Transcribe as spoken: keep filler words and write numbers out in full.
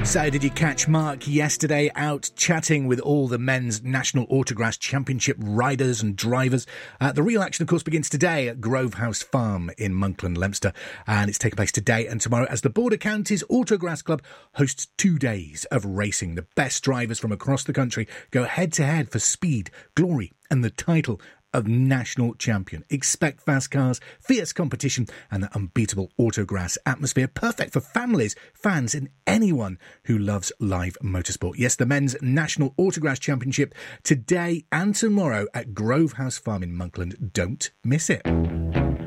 So did you catch Mark yesterday out chatting with all the men's National Autograss Championship riders and drivers? Uh, the real action, of course, begins today at Grove House Farm in Monkland, Leinster, and it's taking place today and tomorrow as the Border Counties Autograss Club hosts two days of racing. The best drivers from across the country go head-to-head for speed, glory and the title of national champion. Expect fast cars, fierce competition and the unbeatable autograss atmosphere, perfect for families, fans and anyone who loves live motorsport. Yes, the men's National Autograss Championship today and tomorrow at Grove House Farm in Monkland. Don't miss it.